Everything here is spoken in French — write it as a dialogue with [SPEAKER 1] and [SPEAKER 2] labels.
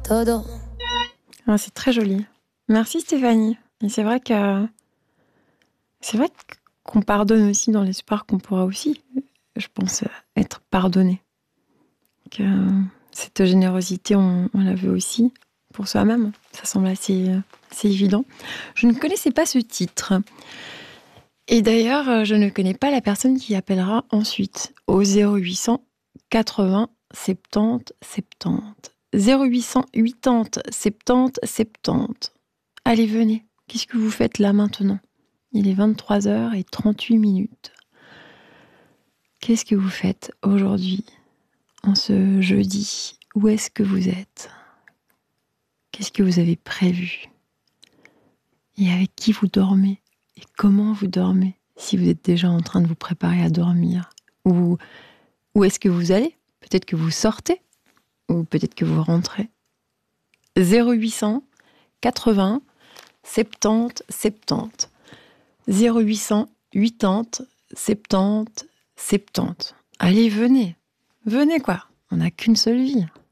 [SPEAKER 1] todo.
[SPEAKER 2] Ah, c'est très joli. Merci Stéphanie. Et c'est vrai qu'on pardonne aussi dans l'espoir qu'on pourra aussi, je pense, être pardonné. Que cette générosité, on la veut aussi pour soi-même. Ça semble assez évident. Je ne connaissais pas ce titre. Et d'ailleurs, je ne connais pas la personne qui appellera ensuite au 0800 80 70 70. 0800 80 70 70. Allez, venez. Qu'est-ce que vous faites là maintenant ? Il est 23h38. Qu'est-ce que vous faites aujourd'hui, en ce jeudi ? Où est-ce que vous êtes ? Qu'est-ce que vous avez prévu ? Et avec qui vous dormez ? Et comment vous dormez ? Si vous êtes déjà en train de vous préparer à dormir. Ou où est-ce que vous allez ? Peut-être que vous sortez. Ou peut-être que vous rentrez. 0800 80 70 70. 0800 80 70 70. Allez, venez. Venez quoi. On n'a qu'une seule vie.